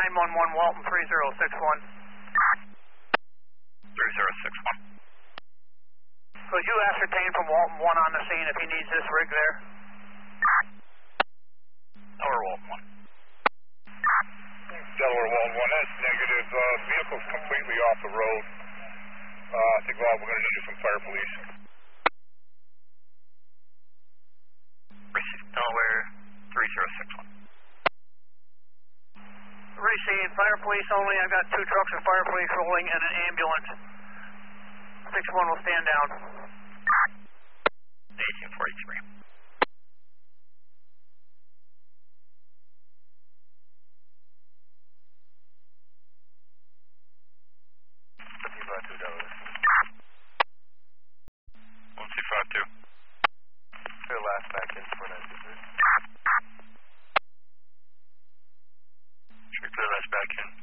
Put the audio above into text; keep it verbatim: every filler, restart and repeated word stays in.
nine one one Walton three zero six one. three zero six one. Could you ascertain from Walton one on the scene if he needs this rig there? Delaware Walton one. Delaware Walton one, that's negative. Uh, vehicle's completely off the road. Uh, I think well, we're going to need some fire police. Receive Delaware three zero six one. Receive fire police only. I've got two trucks of fire police rolling and an ambulance. six one will stand down. eighteen forty-three. fifty-five two Delaware. one two five two. Clear last back in for that. Should we clear last back in?